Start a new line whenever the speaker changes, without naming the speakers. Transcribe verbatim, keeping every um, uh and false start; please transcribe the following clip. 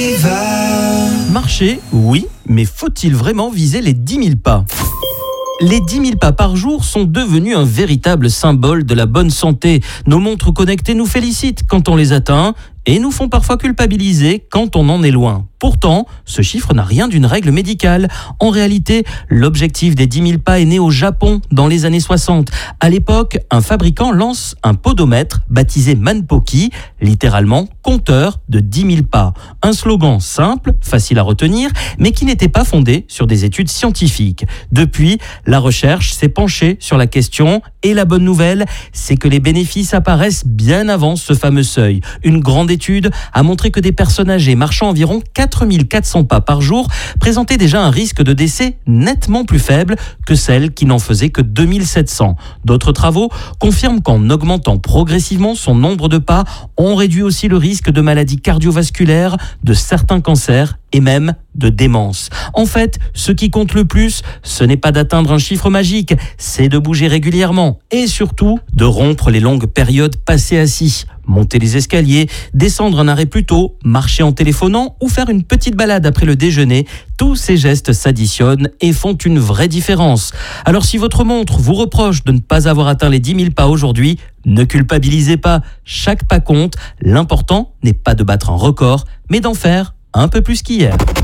Marcher, oui, mais faut-il vraiment viser les dix mille pas ? Les dix mille pas par jour sont devenus un véritable symbole de la bonne santé. Nos montres connectées nous félicitent quand on les atteint et nous font parfois culpabiliser quand on en est loin. Pourtant, ce chiffre n'a rien d'une règle médicale. En réalité, l'objectif des dix mille pas est né au Japon dans les années soixante. À l'époque, un fabricant lance un podomètre baptisé Manpoki, littéralement compteur de dix mille pas. Un slogan simple, facile à retenir, mais qui n'était pas fondé sur des études scientifiques. Depuis, la recherche s'est penchée sur la question et la bonne nouvelle, c'est que les bénéfices apparaissent bien avant ce fameux seuil. Une grande étude a montré que des personnes âgées marchant environ quatre mille quatre cents pas par jour présentaient déjà un risque de décès nettement plus faible que celles qui n'en faisaient que deux mille sept cents. D'autres travaux confirment qu'en augmentant progressivement son nombre de pas, on réduit aussi le risque de maladies cardiovasculaires, de certains cancers et même de démence. En fait, ce qui compte le plus, ce n'est pas d'atteindre un chiffre magique, c'est de bouger régulièrement et surtout de rompre les longues périodes passées assis. Monter les escaliers, descendre un arrêt plus tôt, marcher en téléphonant ou faire une petite balade après le déjeuner, tous ces gestes s'additionnent et font une vraie différence. Alors si votre montre vous reproche de ne pas avoir atteint les dix mille pas aujourd'hui, ne culpabilisez pas, chaque pas compte. L'important n'est pas de battre un record, mais d'en faire un peu plus qu'hier.